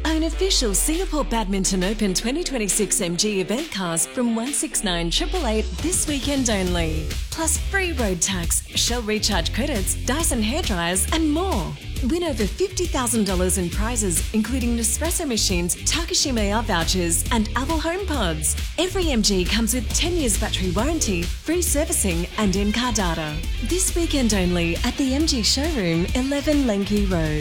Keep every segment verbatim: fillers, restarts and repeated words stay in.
Own official Singapore Badminton Open twenty twenty-six M G event cars from one six nine eight eight eight this weekend only. Plus free road tax, Shell recharge credits, Dyson hairdryers and more. Win over fifty thousand dollars in prizes, including Nespresso machines, Takashima Air vouchers and Apple HomePods. Every M G comes with ten years battery warranty, free servicing and in-car data. This weekend only at the M G showroom, eleven Lenky Road.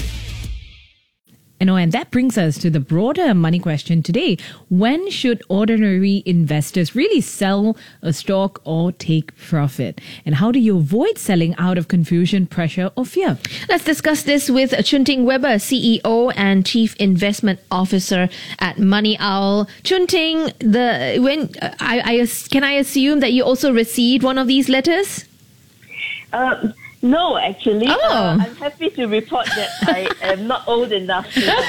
You know, and that brings us to the broader money question today. When should ordinary investors really sell a stock or take profit? And how do you avoid selling out of confusion, pressure or fear? Let's discuss this with Chun Ting Weber, C E O and Chief Investment Officer at Money Owl. Chun Ting, the, when, I, I, can I assume that you also received one of these letters? Uh, No, actually, oh. uh, I'm happy to report that I am not old enough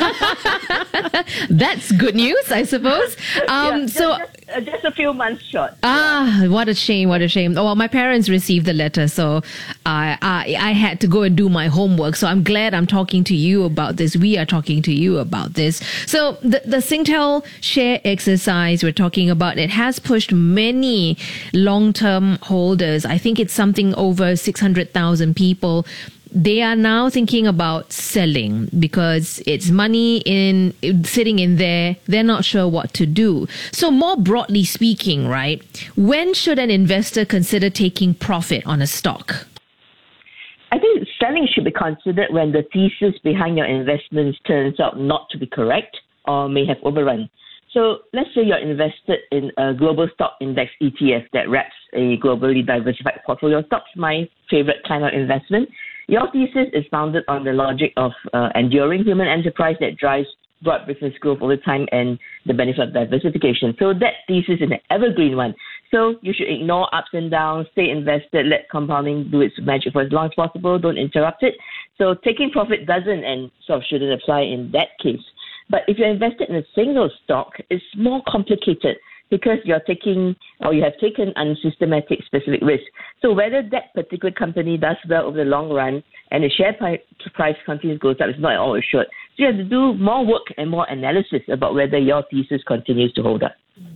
to. That's good news, I suppose. Um, yeah, so. Just, uh, just a few months short. Ah, yeah. What a shame! What a shame. Oh, well, my parents received the letter, so I, I I had to go and do my homework. So I'm glad I'm talking to you about this. We are talking to you about this. So the the Singtel share exercise we're talking about, it has pushed many long-term holders. I think it's something over six hundred thousand people. They are now thinking about selling because it's money in sitting in there. They're not sure what to do. So more broadly speaking, right, when should an investor consider taking profit on a stock? I think selling should be considered when the thesis behind your investments turns out not to be correct or may have overrun. So let's say you're invested in a global stock index E T F that wraps a globally diversified portfolio of stocks, my favorite kind of investment. Your thesis is founded on the logic of uh, enduring human enterprise that drives broad business growth over time and the benefit of diversification. So that thesis is an evergreen one. So you should ignore ups and downs, stay invested, let compounding do its magic for as long as possible, don't interrupt it. So taking profit doesn't and sort of shouldn't apply in that case. But if you're invested in a single stock, it's more complicated because you're taking or you have taken unsystematic specific risk. So whether that particular company does well over the long run and the share price continues goes up is not at all assured. So you have to do more work and more analysis about whether your thesis continues to hold up.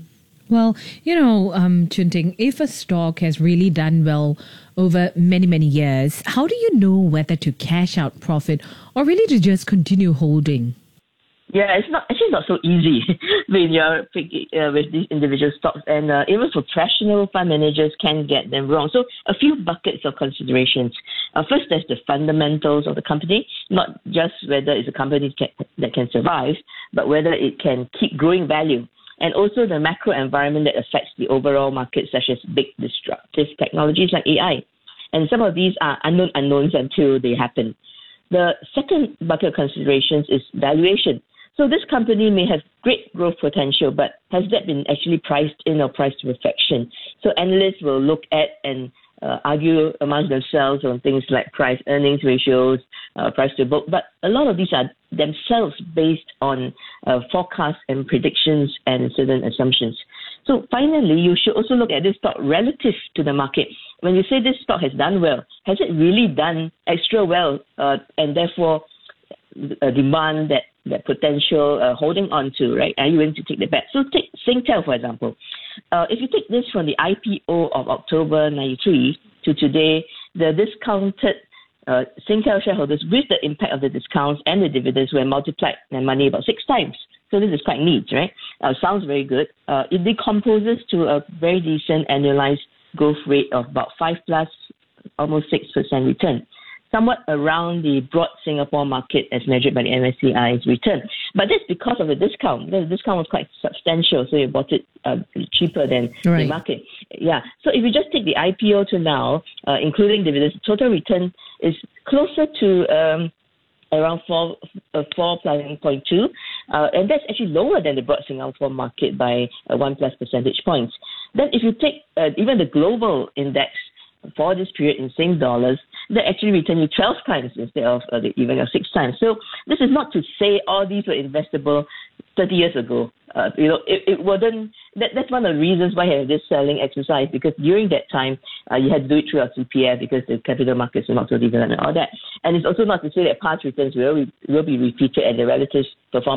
Well, you know, um, Chun Ting, if a stock has really done well over many, many years, how do you know whether to cash out profit or really to just continue holding? Yeah, it's not actually not so easy when you're picking, uh, with these individual stocks, and uh, even professional fund managers can get them wrong. So a few buckets of considerations. Uh, first, there's the fundamentals of the company, not just whether it's a company can, that can survive, but whether it can keep growing value. And also the macro environment that affects the overall market, such as big disruptive technologies like A I. And some of these are unknown unknowns until they happen. The second bucket of considerations is valuation. So this company may have great growth potential, but has that been actually priced in or priced to perfection? So analysts will look at and uh, argue amongst themselves on things like price earnings ratios, uh, price to book. But a lot of these are themselves based on uh, forecasts and predictions and certain assumptions. So finally, you should also look at this stock relative to the market. When you say this stock has done well, has it really done extra well uh, and therefore uh, demand that that potential uh, holding on to, right? Are you willing to take the bet? So take Singtel, for example. Uh, if you take this from the I P O of October ninety-three to today, the discounted uh, Singtel shareholders with the impact of the discounts and the dividends were multiplied their money about six times. So this is quite neat, right? Uh, sounds very good. Uh, it decomposes to a very decent annualized growth rate of about five plus, almost six percent return. Somewhat around the broad Singapore market as measured by the M S C I's return. But that's because of the discount. Because the discount was quite substantial, so you bought it uh, cheaper than right. the market. Yeah. So if you just take the I P O to now, uh, including dividends, total return is closer to um, around four, uh, four plus point two, uh, and that's actually lower than the broad Singapore market by uh, one plus percentage points. Then if you take uh, even the global index for this period in same dollars, that actually return you twelve times instead of uh, the even of six times. So this is not to say all these were investable thirty years ago. Uh, you know, it, it wasn't. That, that's one of the reasons why I have this selling exercise, because during that time uh, you had to do it through our C P F because the capital markets were not so developed and all that. And it's also not to say that past returns will will be repeated and the relative performance